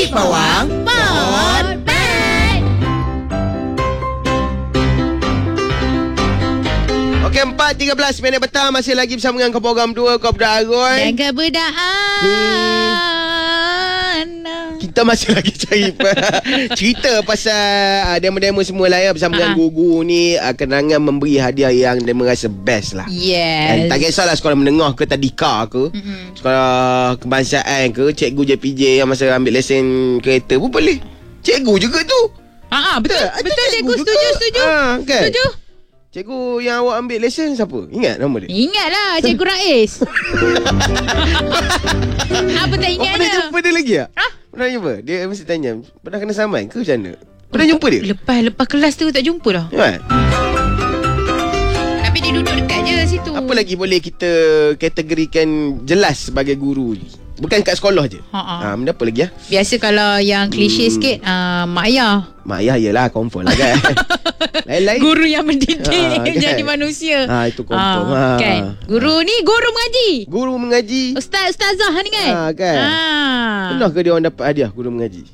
Si Pawang Pot Band. Okey, 4.13 minit petang. Masih lagi bersama dengan program 2 Kau Budak Arun. Dan kebudayaan. Kita masih lagi cari cerita pasal demo-demo semua lah ya. Bersama dengan guru ni kenangan memberi hadiah yang dia merasa best lah. Yes. Dan tak kisahlah sekolah menengah ke tadika ke, sekolah kebangsaan ke, cikgu JPJ yang masa ambil lesen kereta pun boleh. Cikgu juga tu. Betul. Betul cikgu juga. setuju. Kan? Setuju. Cikgu yang awak ambil lesen siapa? Ingat nama dia? Ingatlah Cikgu Rais. Apa tak ingat Pernah jumpa dia lagi tak? Pernah jumpa? Dia mesti tanya, pernah kena saman ke macam mana? Pernah jumpa dia? Lepas kelas tu tak jumpa dah. Kan? Tapi dia duduk dekat je situ. Apa lagi boleh kita kategorikan jelas sebagai guru ni? Bukan kat sekolah je. Benda apa lagi? Biasa kalau yang klise sikit, mak ayah. Mak ayah yelah, confirm lah kan. Lain-lain. Guru yang mendidik kan? jadi manusia. Itu confirm. Kan? Guru ni guru mengaji. Guru mengaji. Ustazah ni kan? Kan? Pernah ke dia orang dapat hadiah guru mengaji?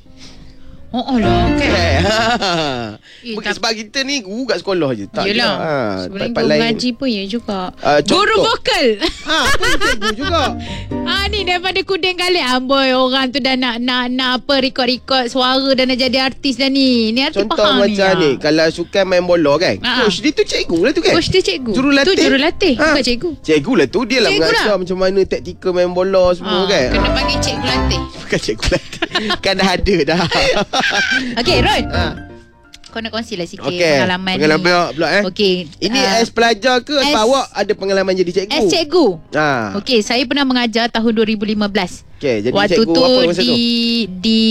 lah kan. Bukan sebab kita ni guru kat sekolah je. Tak. Yelah. Sebenarnya guru mengaji pun ya juga. Guru vokal. Pun cikgu juga. Ni daripada Kuding kali amboi orang tu dah nak apa rekod suara dan nak jadi artis dah ni. Ni artis contoh faham macam ni. Kalau sukan main bola kan, coach dia tu cikgu lah tu kan. Coach dia cikgu. Jurulatih. Tu jurulatih bukan cikgu. Cikgu lah tu. Dia lah mengajar macam mana taktikal main bola semua kan. Kena panggil cikgu latih. Bukan cikgu latih. Kan dah ada dah. Okey Ron, kau nak kongsi lah sikit pengalaman pula Okey. Ini as pelajar ke atau awak ada pengalaman jadi cikgu? As cikgu. Okey, saya pernah mengajar tahun 2015. Okey, jadi waktu cikgu tu apa masa tu? Di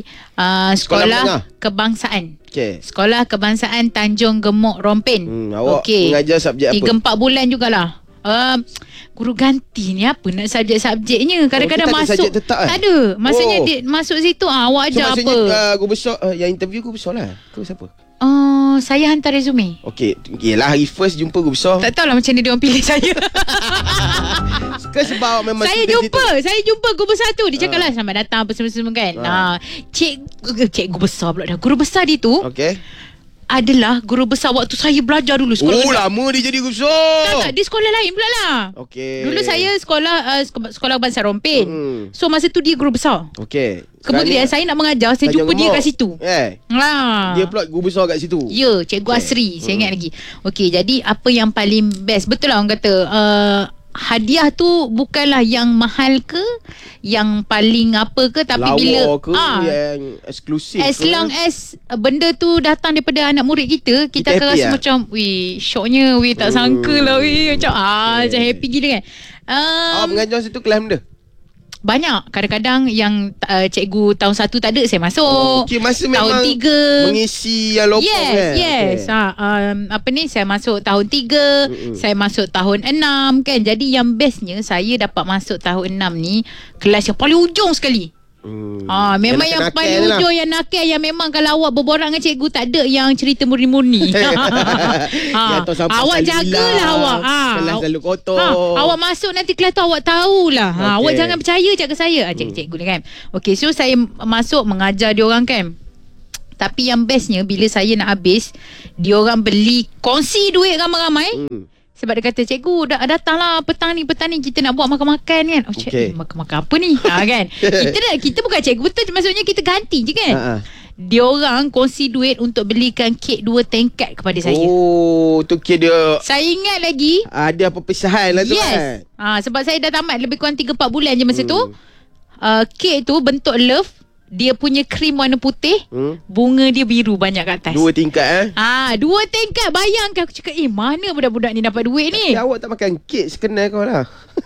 sekolah kebangsaan. Okey. Sekolah kebangsaan Tanjung Gemuk Rompin. Awak mengajar subjek apa? 3-4 bulan jugalah. Guru ganti ni apa nak subjek-subjeknya. Kadang-kadang masuk subjek tetap, tak ada. Maksudnya dia masuk situ awak ajar apa. Guru besar yang interview guru besar lah. Ke siapa? Saya hantar resume. Okey, yelah hari first jumpa guru besar. Tak tahulah macam mana dia orang pilih saya. Ke sebab memang saya jumpa guru besar tu. Dia cakap lah selamat datang apa semua kan. Cikgu besar pula dah. Guru besar dia tu adalah guru besar waktu saya belajar dulu sekolah. Lama dia jadi guru besar. Tak, dia sekolah lain pula lah. Okey. Dulu saya sekolah Bahasa Rompin. So masa tu dia guru besar. Okey. Kemudian saya nak mengajar, saya jumpa dia kat situ. Dia pula guru besar kat situ. Ya, Cikgu Asri. Saya ingat lagi. Okey, jadi apa yang paling best? Betul lah orang kata hadiah tu bukanlah yang mahal ke, yang paling apa ke, tapi lawa bila ke, yang eksklusif as ke, long as benda tu datang daripada anak murid kita akan rasa macam syoknya, tak sangka lah macam macam happy gila kan. Mengajar situ kelas benda banyak. Kadang-kadang yang cikgu tahun 1 tak ada, saya masuk. Masa tahun memang 3 mengisi yang lopong kan. Yes. Saya masuk tahun 3, saya masuk tahun 6 kan. Jadi yang bestnya saya dapat masuk tahun 6 ni kelas yang paling ujung sekali. Memang yang paling ujung yang nakal, yang memang kalau awak berborak dengan cikgu tak ada yang cerita murni-murni. Awak jagalah awak. Kelas selalu kotor. Awak masuk nanti kelas tu awak tahulah. Awak jangan percaya cakap saya. Cikgu ni kan. Okey, so saya masuk mengajar dia orang kan. Tapi yang bestnya bila saya nak habis, dia orang beli kongsi duit ramai-ramai. Sebab dia kata, cikgu dah datanglah petang ni kita nak buat makan-makan kan. Makan-makan apa ni? Kan. Kita bukan cikgu betul, maksudnya kita ganti je kan. Dia orang kongsi duit untuk belikan kek 2 tingkat kepada saya. Tu kek dia. Saya ingat lagi. Ada perpisahan lah tu kan. Sebab saya dah tamat lebih kurang 3-4 bulan je masa tu. Kek tu bentuk love. Dia punya krim warna putih, bunga dia biru banyak kat atas. 2 tingkat 2 tingkat. Bayangkan aku cakap, mana budak-budak ni dapat duit ni? Tapi awak tak makan kek sekenal kau lah.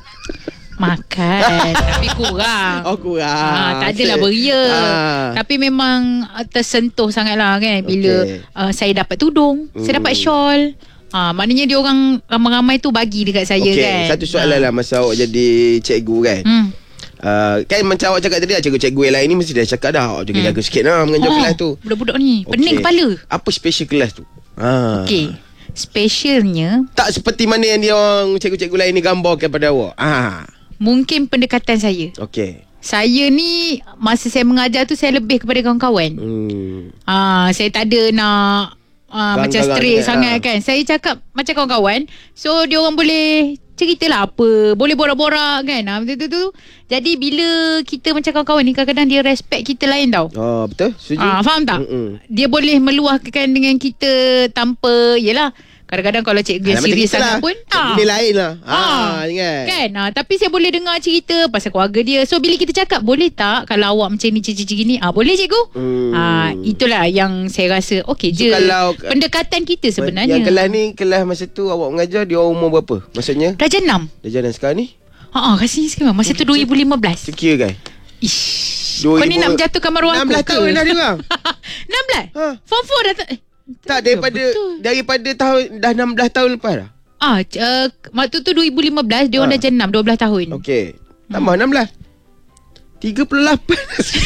Makan tapi kurang. Kurang. Tak adalah beria. Tapi memang tersentuh sangatlah kan bila saya dapat tudung, saya dapat shawl. Maknanya dia orang ramai-ramai tu bagi dekat saya kan. Satu soalan lah masa awak jadi cikgu kan. Kan macam awak cakap tadi lah, cikgu-cikgu yang lain ni mesti dah cakap dah awak jaga sikit lah mengajar kelas tu. Budak-budak ni pening kepala. Apa special kelas tu? Okey, specialnya tak seperti mana yang dia orang cikgu-cikgu lain ni gambarkan pada awak. Mungkin pendekatan saya. Okey. saya ni masa saya mengajar tu saya lebih kepada kawan-kawan. Saya tak ada nak macam straight sangat kan. Saya cakap macam kawan-kawan. So dia orang boleh ceritalah apa, boleh borak-borak kan. Betul tu. Jadi bila kita macam kawan-kawan ni, kadang-kadang dia respect kita lain tau. Betul, setuju. Faham tak? Dia boleh meluahkan dengan kita tanpa, yelah, kadang-kadang kalau cikgu yang serius sangat pun dia lain lah. Kan? Tapi saya boleh dengar cerita pasal keluarga dia. So bila kita cakap, boleh tak kalau awak macam ni, cici-cici gini? Boleh cikgu. Itulah yang saya rasa okey je. Kalau pendekatan kita sebenarnya. Yang kelas ni, kelas masa tu awak mengajar, dia umur berapa? Maksudnya Darjah 6. Darjah 6 sekarang ni? Rasanya sekarang. Masa tu 2015. Sekira kan? Ish. Kau ni nak menjatuhkan maruah aku 16 tahun dah dia orang. 16? Form 4 dah tak, daripada tahun dah 16 tahun lepas dah. Waktu tu 2015, dia orang dah 6, 12 tahun. Okey. Tambah 16. 38.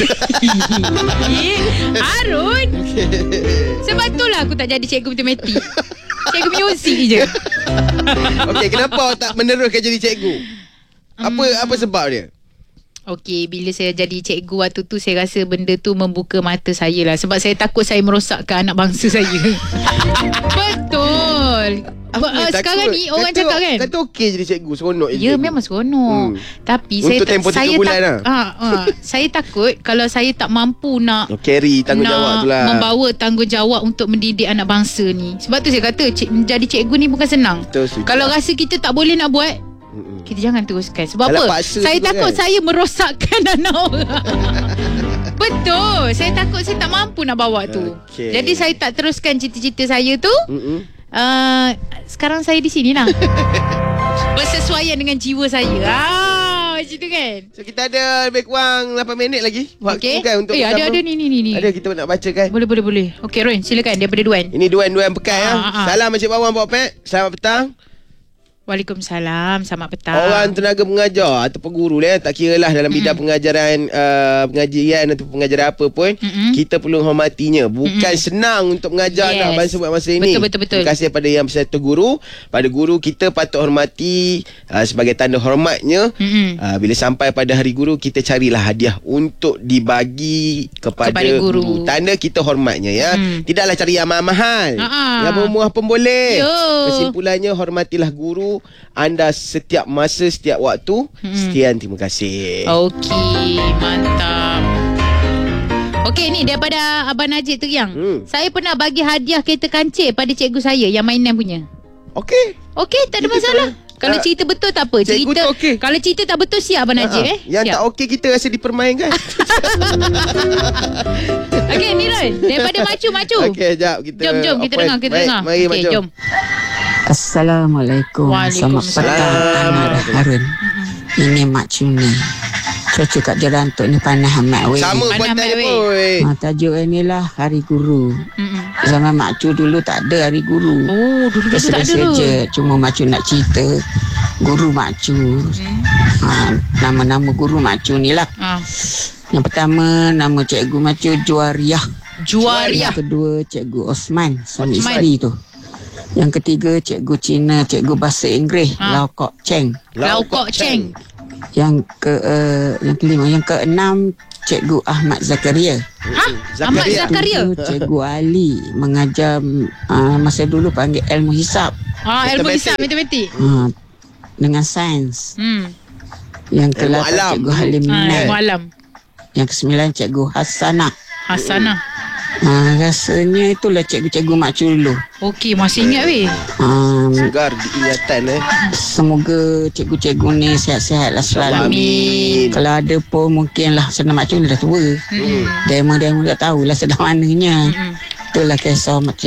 Arun. Sebab itulah aku tak jadi cikgu matematik. Cikgu muzik je. Okey, kenapa awak tak meneruskan jadi cikgu? Apa sebab dia? Okey, bila saya jadi cikgu waktu tu, saya rasa benda tu membuka mata saya lah. Sebab saya takut saya merosakkan anak bangsa saya. Betul. Sekarang ni orang cakap kan, kata okey jadi cikgu, seronok. Ya, memang seronok. Tapi untuk saya takut kalau saya tak mampu nak carry tanggungjawab tu lah, membawa tanggungjawab untuk mendidik anak bangsa ni. Sebab tu saya kata jadi cikgu ni bukan senang. Kalau rasa kita tak boleh nak buat, kita jangan teruskan. Sebab apa? Saya takut saya merosakkan anak orang. Betul. Saya takut saya tak mampu nak bawa tu. Jadi saya tak teruskan cita-cita saya tu. Sekarang saya di sini lah. Bersesuaian dengan jiwa saya. Macam tu kan. So kita ada lebih kurang 8 minit lagi waktu kan untuk ada ni. Ada kita nak baca kan. Boleh. Okey Ron, silakan daripada Duan. Ini Duan Pekai. Salam Encik Bawang Pak Pek. Selamat petang. Waalaikumsalam. Selamat petang. Orang tenaga mengajar ataupun guru tak kira lah dalam bidang pengajaran, pengajian atau pengajaran apa pun, kita perlu hormatinya. Bukan senang untuk mengajar anak bangsa buat masa ini. Betul. Terima kasih pada yang bersatu guru. Pada guru, kita patut hormati sebagai tanda hormatnya. Bila sampai pada hari guru, kita carilah hadiah untuk dibagi kepada guru. Tanda kita hormatnya ya. Tidaklah cari yang mahal. Yang murah pun boleh. Kesimpulannya, hormatilah guru anda setiap masa, setiap waktu. Sekian, terima kasih. Okey, mantap. Okey, ni daripada Abang Najib Teriang. Saya pernah bagi hadiah kereta kancil pada cikgu saya yang mainan punya. Okey, tak ada masalah. Kalau cerita betul tak apa. Cerita kalau cerita tak betul, siap Abang Najib Yang siap. Tak okey kita rasa dipermainkan. Okey, ni Ron, daripada Macu. Okey, jap kita. Jom kita dengar. Mari Macu. Jom. Assalamualaikum. Selamat petang Anak Harun. Ini Mak Cuni. Cuaca kat Jerantuk ni panas amat weh. Sama buat weh. Tajuk ni lah Hari Guru. Zaman Mak Cu dulu tak ada Hari Guru. Dulu tak ada. Cuma Mak Cu nak cerita Guru Mak Cu. Nama-nama Guru Mak Cu ni lah. Yang pertama, nama Cikgu Mak Cu Juariah. Yang kedua, Cikgu Osman, suami isteri tu. Yang ketiga, Cikgu Cina, Cikgu Bahasa Inggeris, Lau Kok Cheng. Yang kelima, yang keenam, Cikgu Ahmad Zakaria. Ahmad Zakaria? Cikgu Ali, mengajar masa dulu panggil ilmu hisab. Ilmu hisab, matematik. Dengan sains. Yang ke-8, Cikgu Halim Minal. Yang ke-9, Cikgu Hasanah. Rasanya itulah cikgu-cikgu Mak Cu dulu. Okey, masih ingat weh. Segar diingatan Semoga cikgu-cikgu ni sihat-sihat lah selalu. Amin. Kalau ada pun mungkin lah sedang Mak Cu dah tua. Demo dah tahulah sedang mananya. Itulah kisah macam